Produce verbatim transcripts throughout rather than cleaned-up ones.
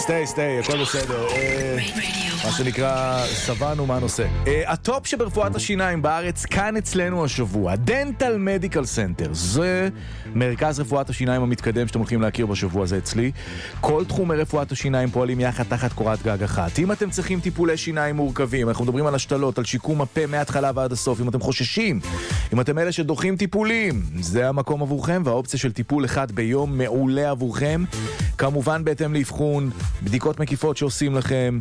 סטי, סטי, הכל בסדר. מה שנקרא, סבנו מה הנושא. הטופ שברפואת השיניים בארץ כאן אצלנו השבוע, דנטל מדיקל סנטר. זה מרכז רפואת השיניים המתקדם שאתם הולכים להכיר בשבוע הזה אצלי. כל תחומי רפואת השיניים פועלים יחד תחת קורת גג אחת. אם אתם צריכים טיפולי שיניים מורכבים, אנחנו מדברים על השתלות, על שיקום הפה מההתחלה ועד הסוף, אם אתם חוששים, אם אתם אלה שדוחים טיפולים, זה המקום עבורכם, והאופציה של טיפול אחד ביום מעולה עבורכם. כמובן בהתאם לאבחון, בדיקות מקיפות שעושים לכם,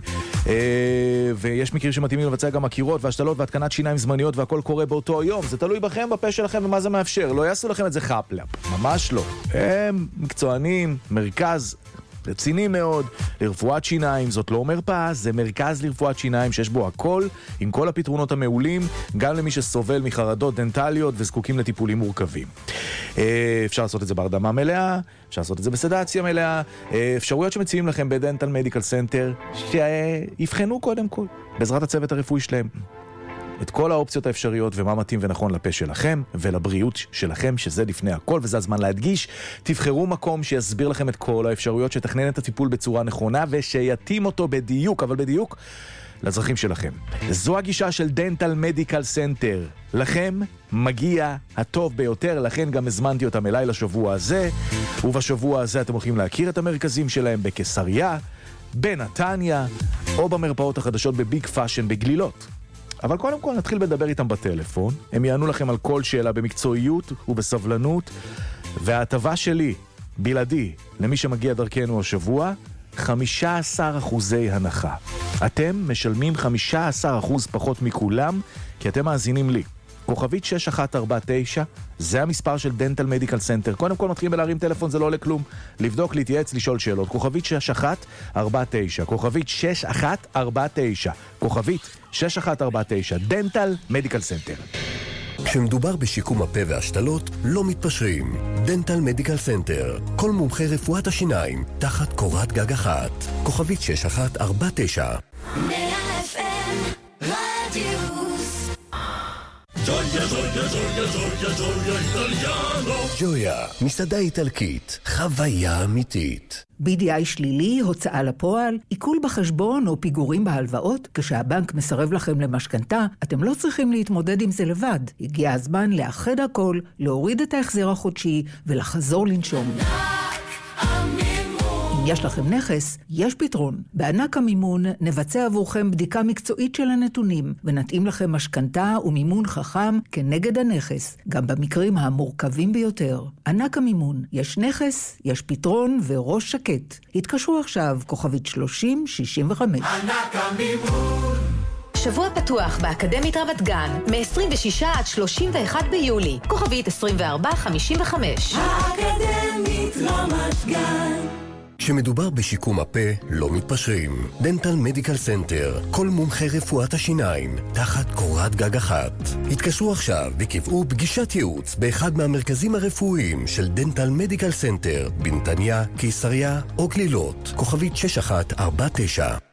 ויש מקרים שמתאימים לבצע גם הקירות והשתלות והתקנת שיניים זמניות, והכל קורה באותו יום. זה תלוי בכם, בפה שלכם ומה זה מאפשר. לא יעשו לכם את זה חפלאפ, ממש לא. הם מקצוענים, מרכז רציני מאוד לרפואת שיניים. זאת לא מרפאה, זה מרכז לרפואת שיניים שיש בו הכל, עם כל הפתרונות המעולים, גם למי שסובל מחרדות דנטליות וזקוקים לטיפולים מורכבים. אפשר לעשות את זה בהרדמה מלאה, אפשר לעשות את זה בסדציה מלאה, אפשרויות שמציעים לכם בדנטל מדיקל סנטר, שיבחנו קודם כל, בעזרת הצוות הרפואי שלהם, את כל האופציות האפשריות ומה מתאים ונכון לפה שלכם ולבריאות שלכם, שזה לפני הכל, וזה הזמן להדגיש. תבחרו מקום שיסביר לכם את כל האפשרויות, שתכנן את הטיפול בצורה נכונה ושיתאים אותו בדיוק, אבל בדיוק לצרכים שלכם. זו הגישה של דנטל מדיקל סנטר. לכם מגיע הטוב ביותר, לכן גם הזמנתי אותם אליי לשבוע הזה, ובשבוע הזה אתם הולכים להכיר את המרכזים שלהם בקיסריה, בנתניה, או במרפאות החדשות בביג פאשן בגלילות. אבל קודם כל נתחיל לדבר איתם בטלפון, הם יענו לכם על כל שאלה במקצועיות ובסבלנות, וההטבה שלי, בלעדי, למי שמגיע דרכנו השבוע, חמישה עשר אחוזי הנחה. אתם משלמים חמישה עשר אחוז פחות מכולם, כי אתם מאזינים לי. כוכבית שש אחת ארבע תשע, זה המספר של דנטל מדיקל סנטר. קודם כל מתחילים בלהרים טלפון, זה לא עולה כלום. לבדוק, להתייעץ, לשאול שאלות. כוכבית שש אחת ארבע תשע, כוכבית שש אחת ארבע תשע, כוכבית שש אחת ארבע תשע, דנטל מדיקל סנטר. כשמדובר בשיקום הפה והשתלות, לא מתפשרים. דנטל מדיקל סנטר, כל מומחי רפואת השיניים, תחת קורת גג אחת. כוכבית שש אחת ארבע תשע. ג'ויה, ג'ויה, ג'ויה, ג'ויה, ג'ויה, איטליאנו. ג'ויה, מסעדה איטלקית, חוויה אמיתית. בי די איי שלילי, הוצאה לפועל, עיכול בחשבון או פיגורים בהלוואות, כשהבנק מסרב לכם למשכנתה, אתם לא צריכים להתמודד עם זה לבד. הגיע הזמן לאחד הכל, להוריד את ההחזר החודשי ולחזור לנשום. אם יש לכם נכס, יש פתרון. בענק המימון נבצע עבורכם בדיקה מקצועית של הנתונים, ונתאים לכם משכנתה ומימון חכם כנגד הנכס, גם במקרים המורכבים ביותר. ענק המימון, יש נכס, יש פתרון וראש שקט. התקשרו עכשיו, כוכבית שלושים שישים וחמש. ענק המימון. שבוע פתוח באקדמית רמת גן, מ-עשרים ושישה עד שלושים ואחד ביולי, כוכבית עשרים וארבע חמישים וחמש. האקדמית רמת גן. כשמדובר בשיקום הפה, לא מתפשרים. דנטל מדיקל סנטר, כל מומחי רפואת השיניים, תחת קורת גג אחת. התקשרו עכשיו וקבעו פגישת ייעוץ באחד מהמרכזים הרפואיים של דנטל מדיקל סנטר, בנתניה, קיסריה או גלילות. כוכבית שש אחת ארבע תשע.